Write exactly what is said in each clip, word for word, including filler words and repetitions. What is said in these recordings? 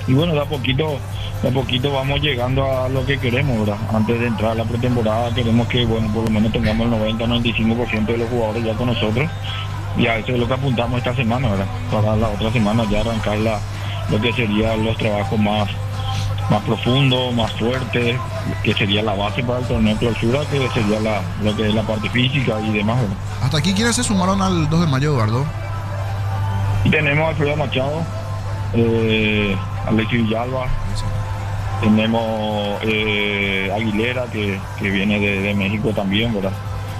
y bueno, de a poquito, de a poquito vamos llegando a lo que queremos, ¿verdad? Antes de entrar a la pretemporada queremos que, bueno, por lo menos tengamos el noventa o noventa y cinco por ciento de los jugadores ya con nosotros, y a eso es lo que apuntamos esta semana, ¿verdad? Para la otra semana ya arrancar la, lo que serían los trabajos más, más profundos, más fuertes, que sería la base para el torneo de clausura, que sería la, lo que es la parte física y demás, ¿verdad? Hasta aquí, ¿quiénes se sumaron al dos de mayo, Eduardo? Y tenemos a Alfredo Machado, eh, Alexis Villalba, sí. Tenemos eh, Aguilera, que, que viene de, de México también, ¿verdad?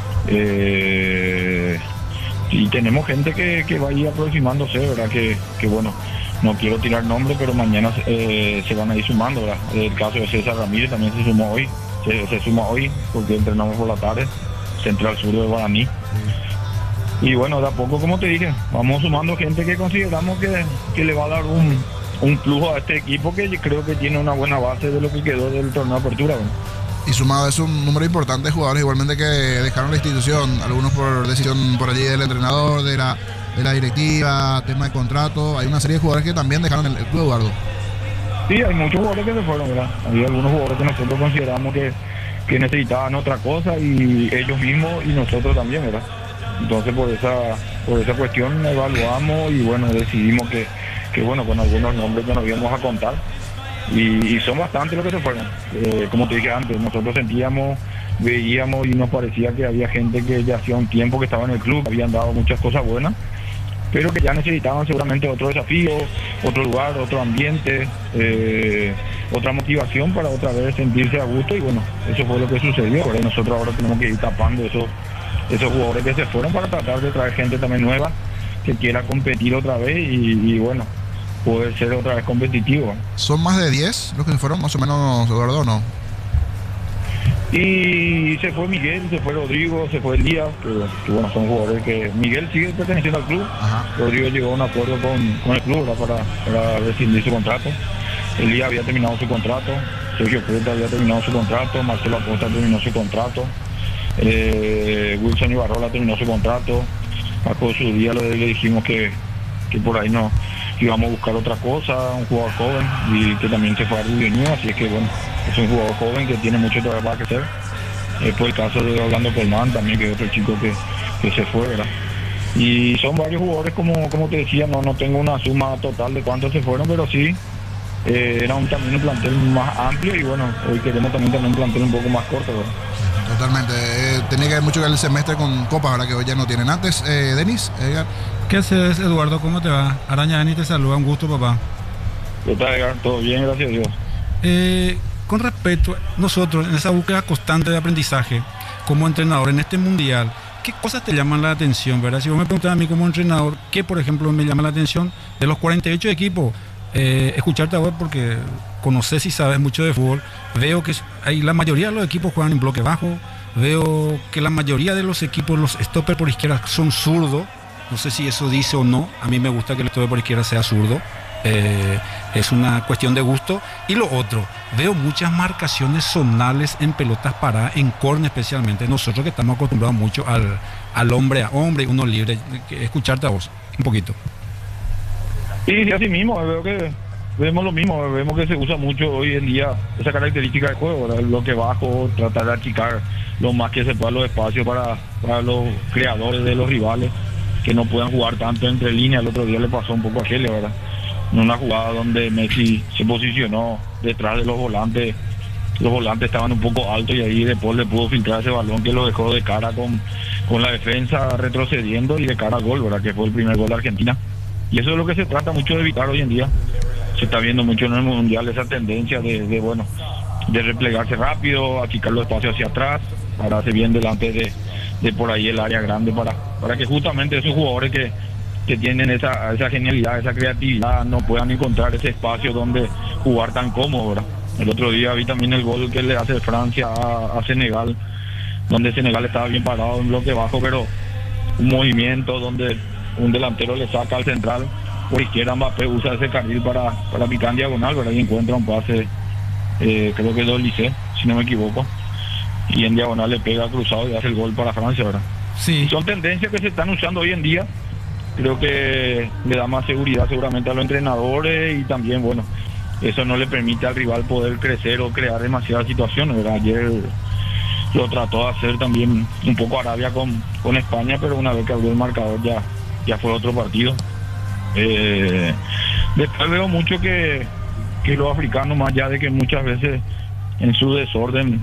Eh, y tenemos gente que, que va a ir aproximándose, ¿verdad? Que, que bueno, no quiero tirar nombres, pero mañana eh, se van a ir sumando, ¿verdad? El caso de César Ramírez también se sumó hoy, se, se suma hoy, porque entrenamos por la tarde, Central Sur de Guaraní. Sí. Y bueno, de a poco, como te dije, vamos sumando gente que consideramos que, que le va a dar un, un plus a este equipo, que yo creo que tiene una buena base de lo que quedó del torneo de apertura, ¿verdad? Y sumado a eso, un número importante de jugadores igualmente que dejaron la institución, algunos por decisión por allí del entrenador, de la, de la directiva, tema de contrato. Hay una serie de jugadores que también dejaron el, el club, Eduardo. Sí, hay muchos jugadores que se fueron, ¿verdad? Había algunos jugadores que nosotros consideramos que, que necesitaban otra cosa, y ellos mismos y nosotros también, ¿verdad? Entonces por esa por esa cuestión evaluamos y bueno, decidimos que, que bueno, con algunos nombres que nos íbamos a contar, y, y son bastantes los que se fueron. Eh, como te dije antes, nosotros sentíamos, veíamos y nos parecía que había gente que ya hacía un tiempo que estaba en el club, habían dado muchas cosas buenas, pero que ya necesitaban seguramente otro desafío, otro lugar, otro ambiente, eh, otra motivación para otra vez sentirse a gusto, y bueno, eso fue lo que sucedió. Por ahí nosotros ahora tenemos que ir tapando eso, esos jugadores que se fueron, para tratar de traer gente también nueva que quiera competir otra vez y, y bueno, poder ser otra vez competitivo. ¿Son más de diez los que se fueron, más o menos, Eduardo, o no? Y se fue Miguel, se fue Rodrigo, se fue Elías, que, que bueno, son jugadores que... Miguel sigue perteneciendo al club. Ajá. Rodrigo llegó a un acuerdo con, con el club, ¿verdad? para, para rescindir su contrato. Elías había terminado su contrato, Sergio Preta había terminado su contrato, Marcelo Acosta terminó su contrato. Eh, Wilson Ibarrola terminó su contrato. A su día le, le dijimos que, que por ahí no íbamos a buscar otra cosa, un jugador joven, y que también se fue a Rubio New, así es que bueno, es un jugador joven que tiene mucho todavía para crecer. Eh, por el caso de Orlando Colmán también, que es otro chico que, que se fue, ¿verdad? Y son varios jugadores, como, como te decía, no, no tengo una suma total de cuántos se fueron, pero sí eh, era un, también un plantel más amplio, y bueno, hoy queremos también tener un plantel un poco más corto, ¿verdad? Totalmente. Eh, tenía que ver mucho que el semestre con copas, ahora que hoy ya no tienen. Antes, eh, Denis, Edgar. ¿Qué haces, Eduardo? ¿Cómo te va? Araña Denis te saluda, un gusto, papá. ¿Qué tal, Edgar? Todo bien, gracias a Dios. Eh, con respecto, nosotros, en esa búsqueda constante de aprendizaje, como entrenador en este mundial, ¿qué cosas te llaman la atención, verdad? Si vos me preguntas a mí como entrenador, ¿qué, por ejemplo, me llama la atención de los cuarenta y ocho equipos? Eh, escucharte a vos, porque conoces y sabes mucho de fútbol. Veo que hay, la mayoría de los equipos juegan en bloque bajo. Veo que la mayoría de los equipos, los stoppers por izquierda, son zurdos. No sé si eso dice o no. A mí me gusta que el stopper por izquierda sea zurdo. Eh, es una cuestión de gusto. Y lo otro, veo muchas marcaciones zonales en pelotas paradas, en córner especialmente. Nosotros que estamos acostumbrados mucho al, al hombre a hombre, uno libre. Escucharte a vos un poquito. Sí, sí, así mismo, veo que vemos lo mismo, vemos que se usa mucho hoy en día esa característica del juego, ¿verdad? El bloque bajo, tratar de achicar lo más que se pueda los espacios para, para los creadores de los rivales, que no puedan jugar tanto entre líneas. El otro día le pasó un poco a Gele, ¿verdad? En una jugada donde Messi se posicionó detrás de los volantes, los volantes estaban un poco altos, y ahí De Paul le pudo filtrar ese balón que lo dejó de cara con, con la defensa retrocediendo y de cara al gol, ¿verdad? Que fue el primer gol de Argentina. Y eso es lo que se trata mucho de evitar hoy en día. Se está viendo mucho en el mundial esa tendencia de, de bueno, de replegarse rápido, achicar los espacios hacia atrás, pararse bien delante de, de por ahí el área grande, para, para que justamente esos jugadores que, que tienen esa, esa genialidad, esa creatividad, no puedan encontrar ese espacio donde jugar tan cómodo, ¿verdad? El otro día vi también el gol que le hace Francia a, a Senegal, donde Senegal estaba bien parado en bloque bajo, pero un movimiento donde un delantero le saca al central por izquierda, Mbappé usa ese carril para, para picar en diagonal, ¿verdad? Y encuentra un pase, eh, creo que es de Olise, si no me equivoco, y en diagonal le pega cruzado y hace el gol para Francia, ¿verdad? Sí. Y son tendencias que se están usando hoy en día. Creo que le da más seguridad seguramente a los entrenadores, y también, bueno, eso no le permite al rival poder crecer o crear demasiadas situaciones, ¿verdad? Ayer lo trató de hacer también un poco Arabia con, con España, pero una vez que abrió el marcador ya, ya fue otro partido. Eh, después veo mucho que, que los africanos, más allá de que muchas veces en su desorden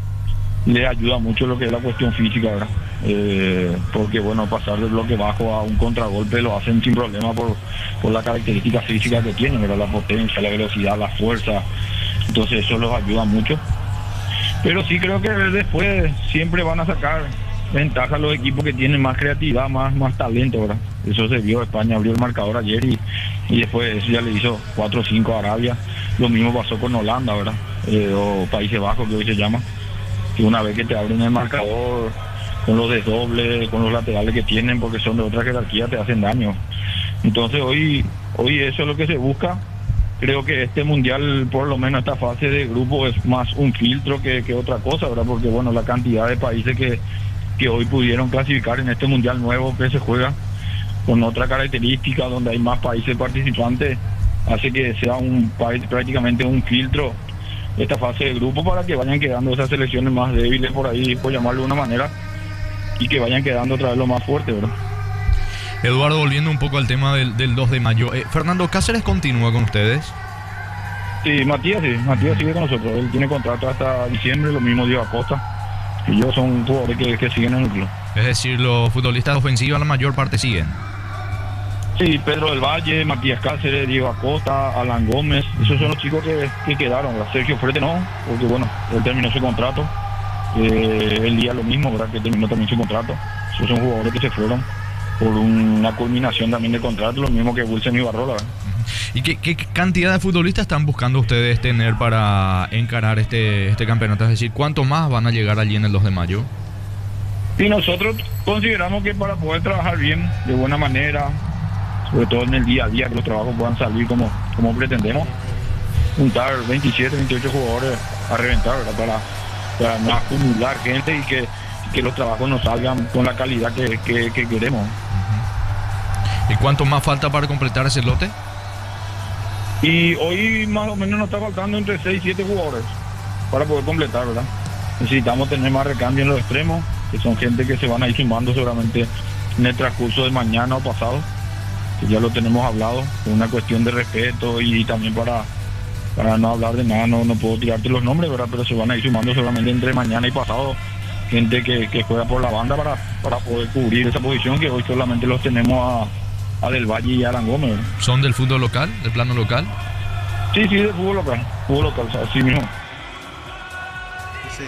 le ayuda mucho lo que es la cuestión física, ¿verdad? Eh, porque bueno, pasar del bloque bajo a un contragolpe lo hacen sin problema por, por la característica física que tienen, ¿verdad? La potencia, la velocidad, la fuerza, entonces eso los ayuda mucho. Pero sí creo que después siempre van a sacar ventaja los equipos que tienen más creatividad, más, más talento, ¿verdad? Eso se vio, España abrió el marcador ayer y, y después eso ya le hizo cuatro o cinco a Arabia. Lo mismo pasó con Holanda, ¿verdad? Eh, o Países Bajos, que hoy se llama, que una vez que te abren el marcador con los desdobles, con los laterales que tienen, porque son de otra jerarquía, te hacen daño. Entonces hoy, hoy eso es lo que se busca. Creo que este mundial, por lo menos esta fase de grupo, es más un filtro que, que otra cosa, ¿verdad? Porque bueno, la cantidad de países que, que hoy pudieron clasificar en este mundial nuevo que se juega con otra característica, donde hay más países participantes, hace que sea un país prácticamente un filtro esta fase de grupo para que vayan quedando esas selecciones más débiles por ahí, por llamarlo de una manera, y que vayan quedando otra vez lo más fuerte, ¿verdad? Eduardo, volviendo un poco al tema del, del dos de mayo, eh, Fernando Cáceres continúa con ustedes. Sí, Matías sí, Matías sigue con nosotros, él tiene contrato hasta diciembre, lo mismo Diego Acosta, y yo son jugadores que, que siguen en el club. Es decir, los futbolistas ofensivos la mayor parte siguen. Sí, Pedro del Valle, Matías Cáceres, Diego Acosta, Alan Gómez, esos son los chicos que, que quedaron, ¿verdad? Sergio Frete no, porque bueno, él terminó su contrato, eh, el día lo mismo, ¿verdad? Que terminó también su contrato. Esos son jugadores que se fueron por una culminación también de contrato, lo mismo que Wilson y Barrola, ¿verdad? ¿Y qué, qué cantidad de futbolistas están buscando ustedes tener para encarar este, este campeonato? Es decir, ¿cuánto más van a llegar allí en el dos de mayo? Y nosotros consideramos que para poder trabajar bien, de buena manera, sobre todo en el día a día, que los trabajos puedan salir como, como pretendemos, juntar veintisiete, veintiocho jugadores a reventar, ¿verdad? Para, para no acumular gente y que, que los trabajos nos salgan con la calidad que, que, que queremos. ¿Y cuánto más falta para completar ese lote? Y hoy más o menos nos está faltando entre seis y siete jugadores para poder completar, ¿verdad? Necesitamos tener más recambio en los extremos, que son gente que se van a ir sumando seguramente en el transcurso de mañana o pasado, que ya lo tenemos hablado, con una cuestión de respeto y también para, para no hablar de nada, no, no puedo tirarte los nombres, ¿verdad? Pero se van a ir sumando seguramente entre mañana y pasado gente que, que juega por la banda para, para poder cubrir esa posición, que hoy solamente los tenemos a, a Del Valle y a Alan Gómez, ¿verdad? ¿Son del fútbol local, del plano local? Sí, sí, del fútbol local, fútbol local, o sea, así mismo. Sí.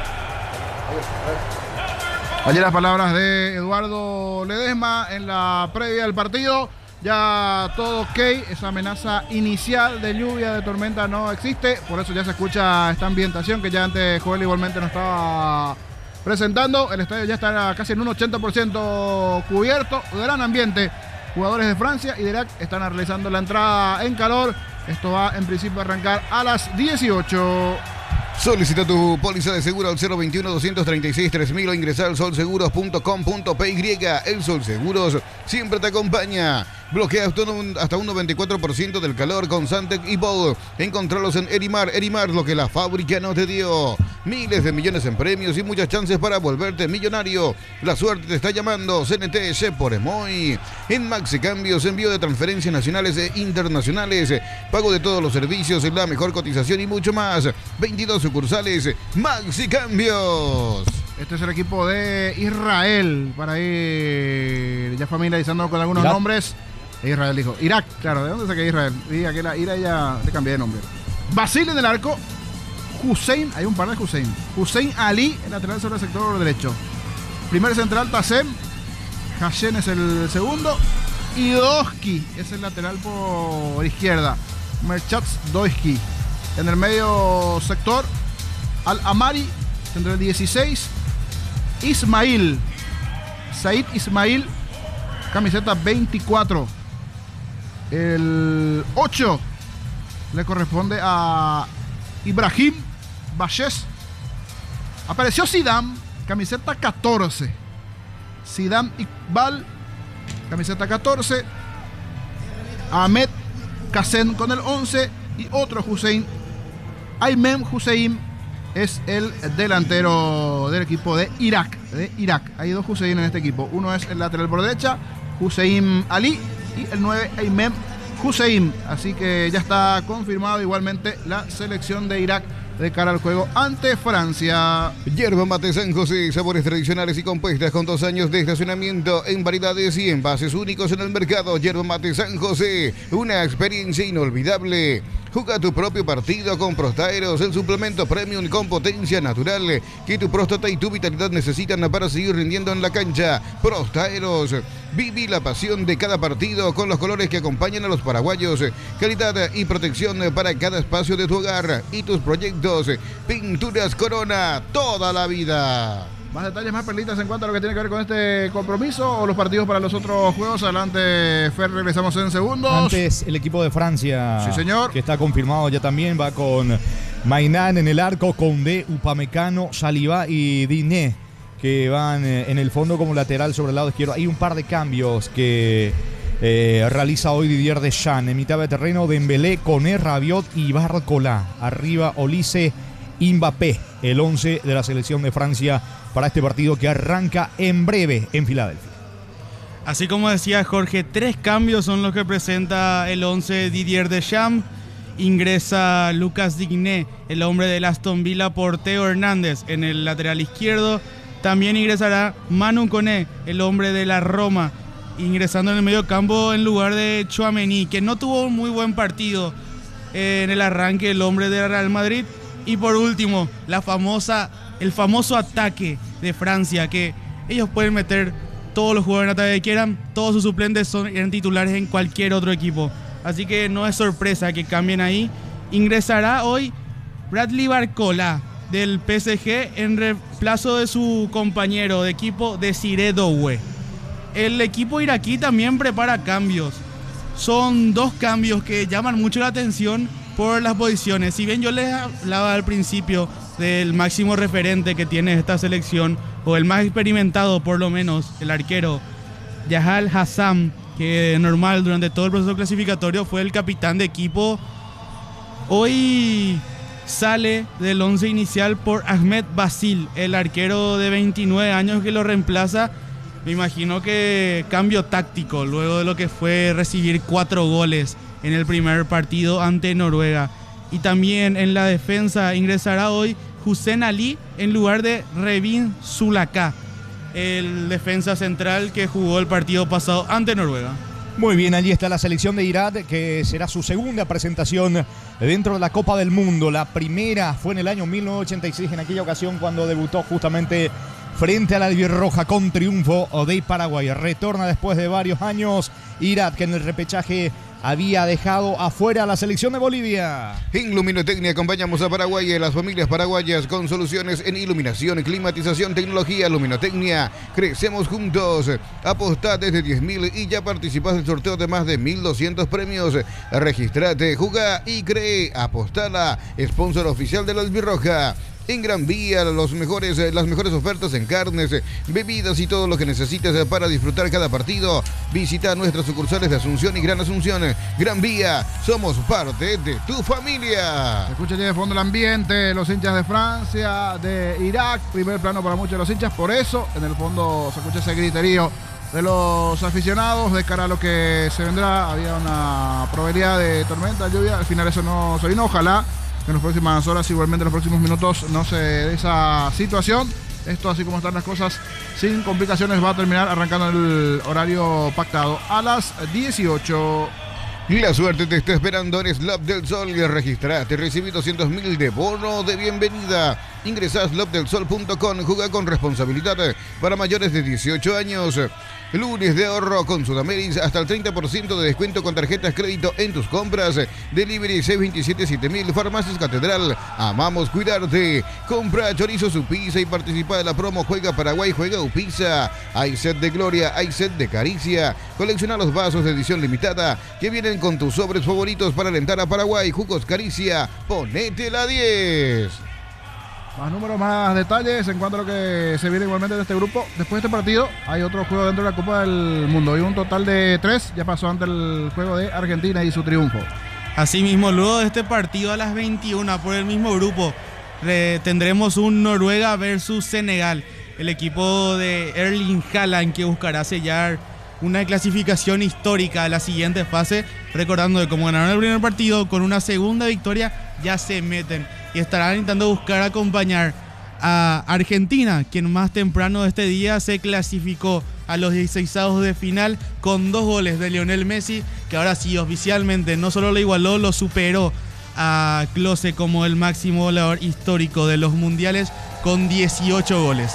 Ayer las palabras de Eduardo Ledesma en la previa del partido. Ya todo ok, esa amenaza inicial de lluvia, de tormenta no existe, por eso ya se escucha esta ambientación que ya antes Joel igualmente nos estaba presentando. El estadio ya está casi en un ochenta por ciento cubierto, gran ambiente. Jugadores de Francia y de Irak están realizando la entrada en calor. Esto va en principio a arrancar a las dieciocho. Solicita tu póliza de seguro al cero veintiuno, doscientos treinta y seis, tres mil o ingresar al sol seguros punto com punto p y. El Sol Seguros siempre te acompaña. Bloquea hasta un noventa y cuatro por ciento del calor con Santec y Bol. Encontralos en Erimar. Erimar, lo que la fábrica no te dio. Miles de millones en premios y muchas chances para volverte millonario. La suerte te está llamando. C N T S por Emoy. En Maxi Cambios, envío de transferencias nacionales e internacionales, pago de todos los servicios, la mejor cotización y mucho más. veintidós sucursales Maxi Cambios. Este es el equipo de Israel, para ir ya familiarizando con algunos Irak. nombres. Israel dijo, Irak, claro, ¿de dónde saqué Israel? Y aquí la Ira ya le cambié de nombre. Basile en el arco, Hussein, hay un par de Hussein. Hussein Ali, el lateral sobre el sector derecho. Primer central, Tassem. Hashem es el segundo. Y Doski es el lateral por izquierda. Merchats Doski. En el medio sector, Al-Amari, tendrá el dieciséis. Ismail, Said Ismail, camiseta veinticuatro. El ocho le corresponde a Ibrahim Bashes. Apareció Zidane, camiseta catorce. Zidane Iqbal, camiseta catorce. Ahmed Kassen con el once. y otro Hussein. Aymen Hussein es el delantero del equipo de Irak, de Irak. Hay dos Hussein en este equipo. Uno es el lateral por derecha, Hussein Ali, y el nueve, Aymen Hussein. Así que ya está confirmado igualmente la selección de Irak de cara al juego ante Francia. Yerba Mate San José, sabores tradicionales y compuestas con dos años de estacionamiento en variedades y envases únicos en el mercado. Yerba Mate San José, una experiencia inolvidable. Juega tu propio partido con Prostaeros, el suplemento premium con potencia natural que tu próstata y tu vitalidad necesitan para seguir rindiendo en la cancha. Prostaeros, viví la pasión de cada partido con los colores que acompañan a los paraguayos. Calidad y protección para cada espacio de tu hogar y tus proyectos. Pinturas Corona, toda la vida. Más detalles, más perlitas en cuanto a lo que tiene que ver con este compromiso o los partidos para los otros juegos. Adelante, Fer, regresamos en segundos. Antes, el equipo de Francia. Sí, señor. Que está confirmado ya también. Va con Mainan en el arco, Koundé, Upamecano, Saliba y Diné, que van en el fondo como lateral sobre el lado izquierdo. Hay un par de cambios que eh, realiza hoy Didier Deschamps. En mitad de terreno, Dembélé, Koné, Rabiot y Barcola. Arriba, Olise, Mbappé, el once de la selección de Francia para este partido que arranca en breve en Filadelfia. Así como decía Jorge, tres cambios son los que presenta el once Didier Deschamps. Ingresa Lucas Digne, el hombre del Aston Villa, por Theo Hernández en el lateral izquierdo. También ingresará Manu Koné, el hombre de la Roma, ingresando en el medio campo en lugar de Tchouaméni, que no tuvo un muy buen partido eh, en el arranque, el hombre del Real Madrid. Y por último, la famosa, el famoso ataque de Francia, que ellos pueden meter todos los jugadores en ataque que quieran, todos sus suplentes son, eran titulares en cualquier otro equipo. Así que no es sorpresa que cambien ahí. Ingresará hoy Bradley Barcola del P S G en reemplazo de su compañero de equipo Desiré Doué. El equipo iraquí también prepara cambios. Son dos cambios que llaman mucho la atención por las posiciones. Si bien yo les hablaba al principio del máximo referente que tiene esta selección, o el más experimentado por lo menos, el arquero Yahal Hassan, que normal durante todo el proceso clasificatorio fue el capitán de equipo, hoy sale del once inicial por Ahmed Basil, el arquero de veintinueve años que lo reemplaza. Me imagino que cambio táctico luego de lo que fue recibir cuatro goles en el primer partido ante Noruega. Y también en la defensa ingresará hoy Hussein Ali en lugar de Revin Zulaka, el defensa central que jugó el partido pasado ante Noruega. Muy bien, allí está la selección de Irak, que será su segunda presentación dentro de la Copa del Mundo. La primera fue en el año mil novecientos ochenta y seis, en aquella ocasión cuando debutó justamente frente a la albirroja con triunfo de Paraguay. Retorna después de varios años Irak, que en el repechaje había dejado afuera a la selección de Bolivia. En Luminotecnia acompañamos a Paraguay y a las familias paraguayas con soluciones en iluminación, climatización, tecnología. Luminotecnia, crecemos juntos. Apostá desde diez mil y ya participás del sorteo de más de mil doscientos premios. Registrate, jugá y cree. Apostala, sponsor oficial de la albirroja. En Gran Vía, los mejores, las mejores ofertas en carnes, bebidas y todo lo que necesites para disfrutar cada partido. Visita nuestras sucursales de Asunción y Gran Asunción. Gran Vía, somos parte de tu familia. Escucha de fondo el ambiente, los hinchas de Francia, de Irak, primer plano para muchos de los hinchas. Por eso, en el fondo se escucha ese griterío de los aficionados de cara a lo que se vendrá. Había una probabilidad de tormenta, lluvia, al final eso no se vino. Ojalá en las próximas horas, igualmente en los próximos minutos, no se dé esa situación. Esto, así como están las cosas, sin complicaciones, va a terminar arrancando el horario pactado a las dieciocho. La suerte te está esperando en Slop del Sol. Registrate, recibí doscientos mil de bono de bienvenida. Ingresa a slop del sol punto com, juega con responsabilidad para mayores de dieciocho años. Lunes de ahorro con Sudameris, hasta el treinta por ciento de descuento con tarjetas crédito en tus compras. Delivery seis veintisiete siete mil, Farmacias Catedral, amamos cuidarte. Compra chorizo su pizza y participa de la promo Juega Paraguay, Juega Upizza. Hay set de gloria, hay set de caricia. Colecciona los vasos de edición limitada que vienen con tus sobres favoritos para alentar a Paraguay. Jugos Caricia, ponete la diez. Más números, más detalles en cuanto a lo que se viene igualmente de este grupo. Después de este partido hay otro juego dentro de la Copa del Mundo. Hay un total de tres. Ya pasó ante el juego de Argentina y su triunfo. Asimismo, luego de este partido a las veintiuna por el mismo grupo, re- tendremos un Noruega versus Senegal. El equipo de Erling Haaland que buscará sellar una clasificación histórica a la siguiente fase, recordando que como ganaron el primer partido, con una segunda victoria ya se meten y estarán intentando buscar acompañar a Argentina, quien más temprano de este día se clasificó a los dieciseisavos de final con dos goles de Lionel Messi, que ahora sí oficialmente no solo lo igualó, lo superó a Klose como el máximo goleador histórico de los mundiales con dieciocho goles.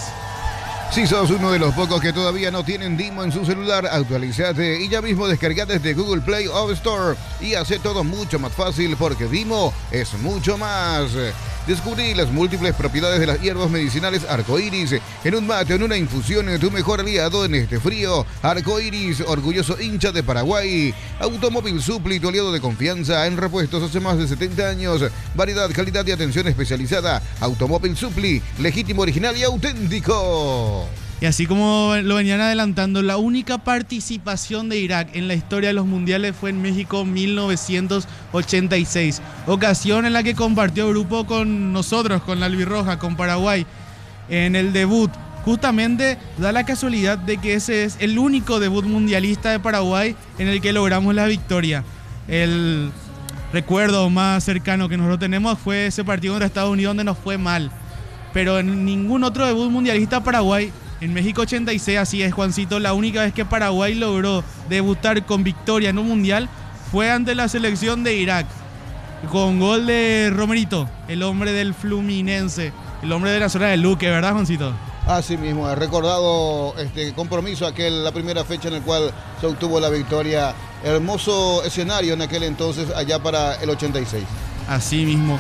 Si sos uno de los pocos que todavía no tienen Dimo en su celular, actualizate y ya mismo descargate desde Google Play o Store y hace todo mucho más fácil porque Dimo es mucho más. Descubrí las múltiples propiedades de las hierbas medicinales Arcoiris en un mate o en una infusión, tu mejor aliado en este frío. Arcoiris, orgulloso hincha de Paraguay. Automóvil Supli, tu aliado de confianza en repuestos hace más de setenta años. Variedad, calidad y atención especializada. Automóvil Supli, legítimo, original y auténtico. Y así como lo venían adelantando, la única participación de Irak en la historia de los mundiales fue en México mil novecientos ochenta y seis, ocasión en la que compartió grupo con nosotros, con la albirroja, con Paraguay, en el debut. Justamente da la casualidad de que ese es el único debut mundialista de Paraguay en el que logramos la victoria. El recuerdo más cercano que nosotros tenemos fue ese partido contra Estados Unidos donde nos fue mal, pero en ningún otro debut mundialista Paraguay. En México ochenta y seis, así es, Juancito, la única vez que Paraguay logró debutar con victoria en un mundial fue ante la selección de Irak, con gol de Romerito, el hombre del Fluminense, el hombre de la zona de Luque, ¿verdad, Juancito? Así mismo, he recordado este compromiso, aquel, la primera fecha en la cual se obtuvo la victoria. Hermoso escenario en aquel entonces, allá para el ochenta y seis. Así mismo.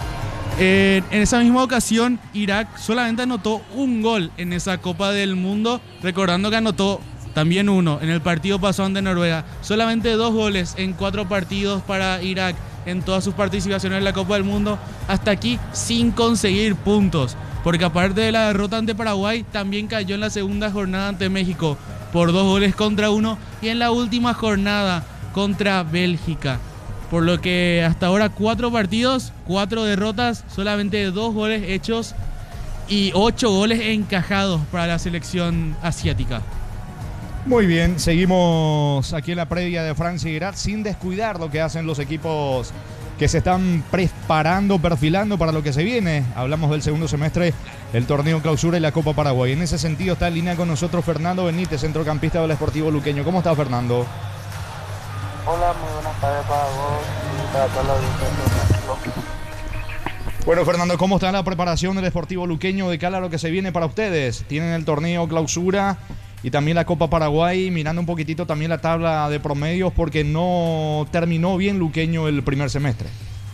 Eh, en esa misma ocasión, Irak solamente anotó un gol en esa Copa del Mundo, recordando que anotó también uno en el partido pasado ante Noruega. Solamente dos goles en cuatro partidos para Irak en todas sus participaciones en la Copa del Mundo, hasta aquí sin conseguir puntos, porque aparte de la derrota ante Paraguay, también cayó en la segunda jornada ante México por dos goles contra uno y en la última jornada contra Bélgica. Por lo que hasta ahora cuatro partidos, cuatro derrotas, solamente dos goles hechos y ocho goles encajados para la selección asiática. Muy bien, seguimos aquí en la previa de Francia y Irak sin descuidar lo que hacen los equipos que se están preparando, perfilando para lo que se viene. Hablamos del segundo semestre, el torneo clausura y la Copa Paraguay. En ese sentido está en línea con nosotros Fernando Benítez, centrocampista del Sportivo Luqueño. ¿Cómo está, Fernando? Hola, muy buenas tardes para vos y para toda la audiencia. Bueno, Fernando, ¿cómo está la preparación del Sportivo Luqueño de cara a lo que se viene para ustedes? Tienen el torneo clausura y también la Copa Paraguay, mirando un poquitito también la tabla de promedios porque no terminó bien Luqueño el primer semestre.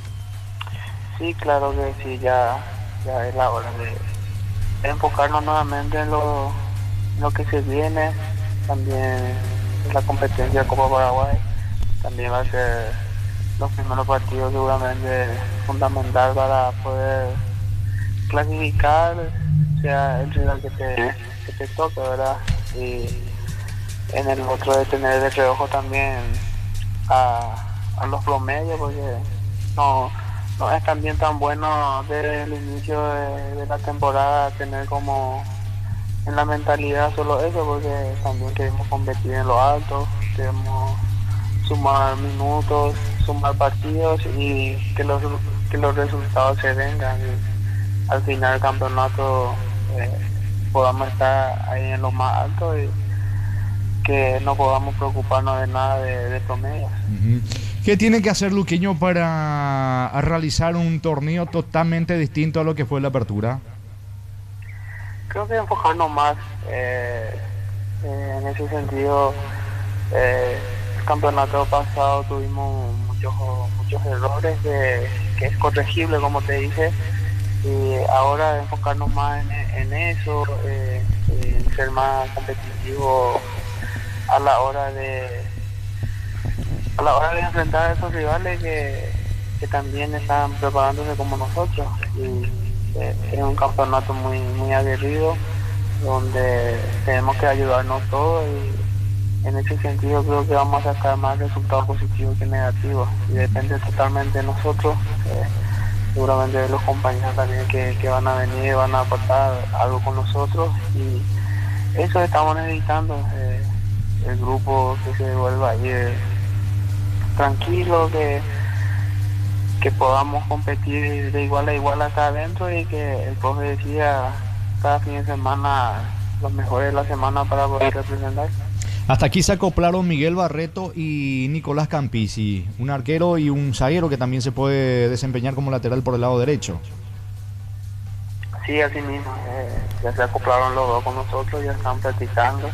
Sí, claro que sí, ya, ya es la hora de enfocarnos nuevamente en lo, en lo que se viene, también en la competencia de Copa Paraguay. También va a ser los primeros partidos seguramente fundamental para poder clasificar, sea el rival que te, que te toque, ¿verdad? Y en el otro de tener de reojo también a, a los promedios, porque no, no es también tan bueno desde el inicio de, de la temporada tener como en la mentalidad solo eso, porque también queremos competir en lo alto, queremos sumar minutos, sumar partidos y que los que los resultados se vengan y al final del campeonato eh, podamos estar ahí en lo más alto y que no podamos preocuparnos de nada de, de promedios. Uh-huh. ¿Qué tiene que hacer Luqueño para realizar un torneo totalmente distinto a lo que fue la apertura? Creo que enfocarnos más eh, eh, en ese sentido. Eh, el campeonato pasado tuvimos muchos muchos errores que, que es corregible, como te dije, y ahora enfocarnos más en, en eso, eh, en ser más competitivo a la hora de a la hora de enfrentar a esos rivales que, que también están preparándose como nosotros, y eh, es un campeonato muy muy aguerrido donde tenemos que ayudarnos todos y en ese sentido creo que vamos a sacar más resultados positivos que negativos, y depende totalmente de nosotros, eh, seguramente de los compañeros también que, que van a venir, van a aportar algo con nosotros, y eso estamos necesitando, eh, el grupo que se vuelva a ir tranquilo, que que podamos competir de igual a igual acá adentro, y que el profe decía cada fin de semana los mejores de la semana para poder representar. Hasta aquí se acoplaron Miguel Barreto y Nicolás Campisi, un arquero y un zaguero que también se puede desempeñar como lateral por el lado derecho. Sí, así mismo, eh, ya se acoplaron los dos con nosotros, ya están practicando,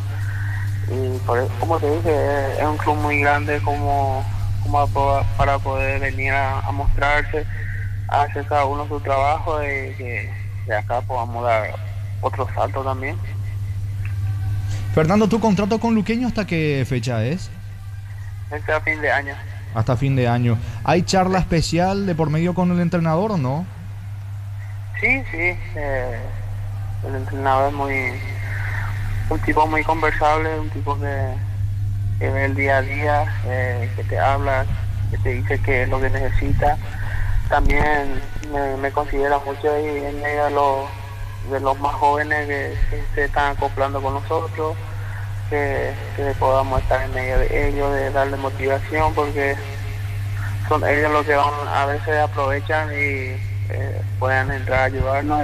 y por, como te dije, eh, es un club muy grande como, como para poder venir a, a mostrarse, a hacer cada uno su trabajo, y que de acá podamos dar otro salto también. Fernando, ¿tu contrato con Luqueño hasta qué fecha es? Este a fin de año. Hasta fin de año. ¿Hay charla especial de por medio con el entrenador o no? Sí, sí. Eh, el entrenador es muy un tipo muy conversable, un tipo que, que ve el día a día, eh, que te habla, que te dice qué es lo que necesita. También me, me considera mucho ahí en medio de los de los más jóvenes que, que se están acoplando con nosotros, que, que podamos estar en medio de ellos, de darle motivación, porque son ellos los que van, a veces aprovechan y eh, pueden entrar a ayudarnos,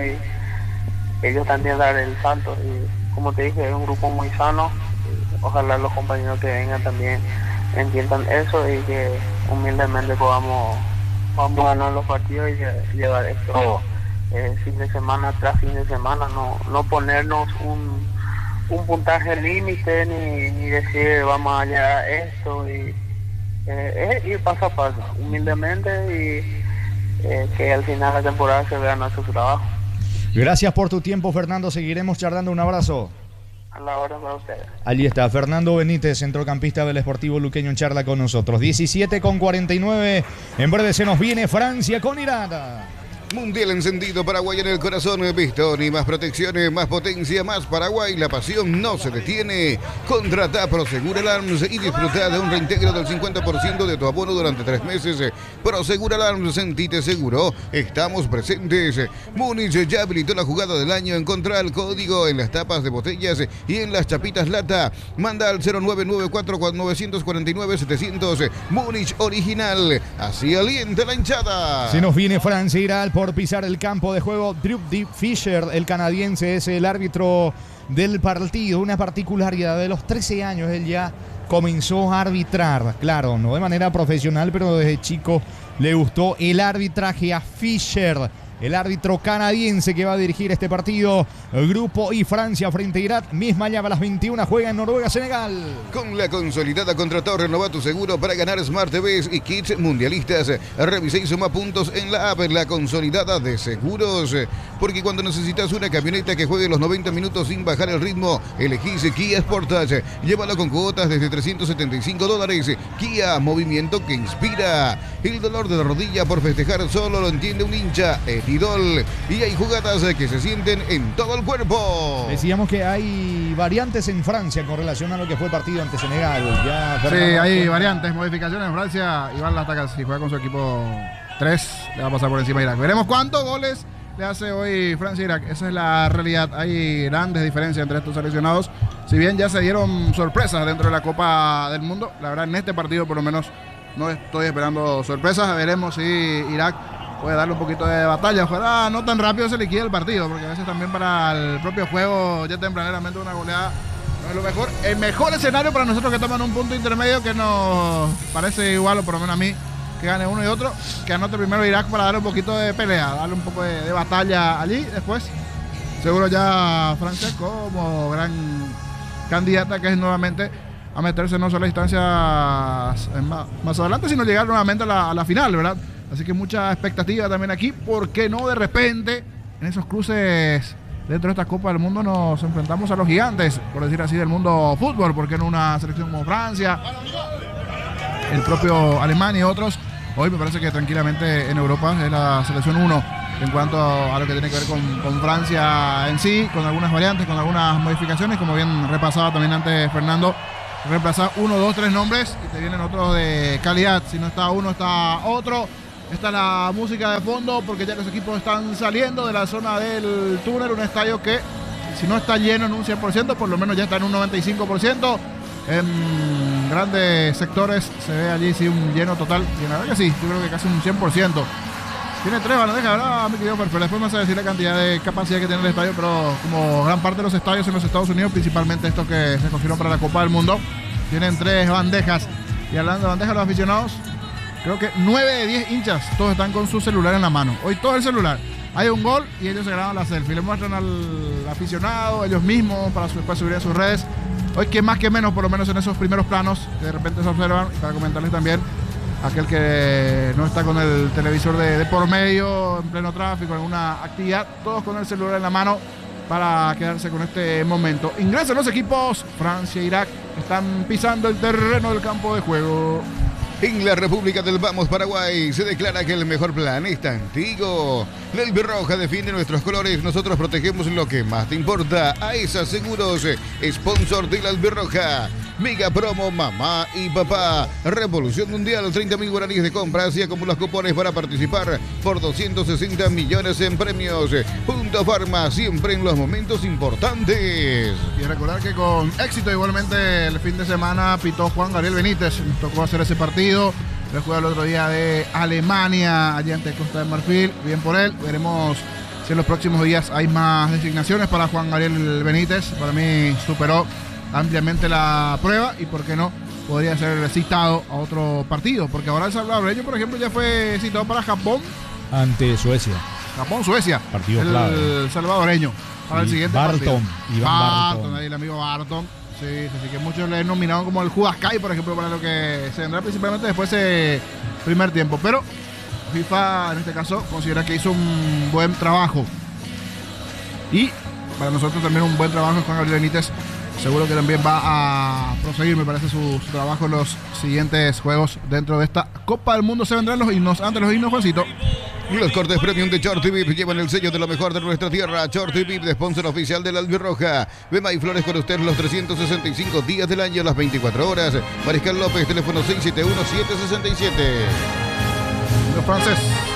y ellos también dar el salto. Y como te dije, es un grupo muy sano, ojalá los compañeros que vengan también entiendan eso, y que humildemente podamos, podamos ganar los partidos y llevar esto Eh, fin de semana tras fin de semana, no no ponernos un, un puntaje límite, ni, ni decir vamos allá a esto, y eh, es ir paso a paso, humildemente, y eh, que al final de la temporada se vea nuestro trabajo. Gracias por tu tiempo, Fernando, seguiremos charlando, un abrazo. A la hora para ustedes. Allí está Fernando Benítez, centrocampista del Sportivo Luqueño, en charla con nosotros. diecisiete con cuarenta y nueve, en breve se nos viene Francia con Irán. Mundial encendido, Paraguay en el corazón, Pistón y más protecciones, más potencia, más Paraguay, la pasión no se detiene. Contrata Prosegur Alarms y disfruta de un reintegro del cincuenta por ciento de tu abono durante tres meses. Prosegur Alarms, sentite seguro, estamos presentes. Múnich ya habilitó la jugada del año, encontrá el código en las tapas de botellas y en las chapitas lata. Manda al cero nueve nueve cuatro nueve cuatro nueve siete cero cero, Múnich original, así alienta la hinchada. Se nos viene Francia, Irán por pisar el campo de juego. Drew D. Fisher, el canadiense, es el árbitro del partido. Una particularidad: de los trece años él ya comenzó a arbitrar. Claro, no de manera profesional, pero desde chico le gustó el arbitraje a Fisher, el árbitro canadiense que va a dirigir este partido. El grupo I, Francia frente a Irak. Misma llave a las veintiuna, juega en Noruega, Senegal. Con la consolidada contratado, renova tu seguro para ganar Smart T Vs y kits mundialistas. Revisa y suma puntos en la app, la consolidada de seguros. Porque cuando necesitas una camioneta que juegue los noventa minutos sin bajar el ritmo, elegís Kia Sportage. Llévala con cuotas desde trescientos setenta y cinco dólares. Kia, movimiento que inspira. El dolor de la rodilla por festejar solo lo entiende un hincha, Etidol. Y hay jugadas que se sienten en todo el cuerpo. Decíamos que hay variantes en Francia con relación a lo que fue el partido ante Senegal. Ya, sí, hay variantes, modificaciones en Francia. Iván Latacas, si juega con su equipo tres, le va a pasar por encima a Irak. Veremos cuántos goles le hace hoy Francia a Irak. Esa es la realidad. Hay grandes diferencias entre estos seleccionados. Si bien ya se dieron sorpresas dentro de la Copa del Mundo, la verdad en este partido por lo menos no estoy esperando sorpresas. Veremos si Irak puede darle un poquito de batalla. Ojalá no tan rápido se liquide el partido, porque a veces también para el propio juego ya tempraneramente una goleada no es lo mejor. El mejor escenario para nosotros que toman un punto intermedio que nos parece igual, o por lo menos a mí, que gane uno y otro, que anote primero Irak para darle un poquito de pelea, darle un poco de, de batalla allí. Después seguro ya Francia como gran candidata, que es nuevamente a meterse no solo a instancias más, más adelante, sino llegar nuevamente a la, a la final, ¿verdad? Así que mucha expectativa también aquí. ¿Por qué no de repente en esos cruces dentro de esta Copa del Mundo nos enfrentamos a los gigantes, por decir así, del mundo fútbol? ¿Por qué no una selección como Francia, el propio Alemania y otros? Hoy me parece que tranquilamente en Europa es la selección uno en cuanto a lo que tiene que ver con, con Francia en sí, con algunas variantes, con algunas modificaciones, como bien repasaba también antes Fernando. reemplazar uno, dos, tres nombres y te vienen otros de calidad. Si no está uno, está otro. Está la música de fondo porque ya los equipos están saliendo de la zona del túnel, un estadio que si no está lleno en un cien por ciento, por lo menos ya está en un noventa y cinco por ciento. En grandes sectores se ve allí sí un lleno total, y la verdad que sí, yo creo que casi un cien por ciento. Tiene tres bandejas, ¿verdad, mi querido Perfil? Después me vas a decir la cantidad de capacidad que tiene el estadio, pero como gran parte de los estadios en los Estados Unidos, principalmente estos que se confirman para la Copa del Mundo, tienen tres bandejas. Y hablando de bandejas, los aficionados, creo que nueve de diez hinchas, todos están con su celular en la mano. Hoy todo el celular. Hay un gol y ellos se graban la selfie. Le muestran al aficionado, ellos mismos, para su, después subir a sus redes. Hoy que más que menos, por lo menos en esos primeros planos, que de repente se observan. Y para comentarles también, aquel que no está con el televisor de, de por medio, en pleno tráfico, en alguna actividad, todos con el celular en la mano para quedarse con este momento. Ingresan los equipos. Francia e Irak están pisando el terreno del campo de juego. En la República del Vamos Paraguay se declara que el mejor plan está en Tigo. La albirroja defiende nuestros colores, nosotros protegemos lo que más te importa. AESA Seguros, sponsor de la albirroja. Mega promo mamá y papá. Revolución mundial, treinta mil guaraníes de compras y acumulas cupones para participar por doscientos sesenta millones en premios. Punto Farma, siempre en los momentos importantes. Y recordar que con éxito igualmente el fin de semana pitó Juan Gabriel Benítez. Nos tocó hacer ese partido. Le jugó el otro día de Alemania, allá ante Costa de Marfil. Bien por él. Veremos si en los próximos días hay más designaciones para Juan Gabriel Benítez. Para mí superó ampliamente la prueba y por qué no podría ser citado a otro partido, porque ahora el salvadoreño, por ejemplo, ya fue citado para Japón ante Suecia. Japón-Suecia, partido el clave. Salvadoreño para el Y siguiente Barton, partido. Iván Barton, Barton. ahí el amigo Barton. Sí, así que muchos le nominaron como el Judascay, por ejemplo, para lo que se vendrá principalmente después de primer tiempo, pero FIFA en este caso considera que hizo un buen trabajo y para nosotros también un buen trabajo Juan Gabriel Benítez. Seguro que también va a proseguir, me parece, su, su trabajo en los siguientes juegos dentro de esta Copa del Mundo. Se vendrán los himnos. Antes los himnos, Juancito. Los cortes premium de Shorty V I P llevan el sello de lo mejor de nuestra tierra. Shorty V I P, de sponsor oficial de la albirroja. Bema y Flores con usted los trescientos sesenta y cinco días del año, las veinticuatro horas. Mariscal López, teléfono seis siete uno, siete seis siete. Los franceses.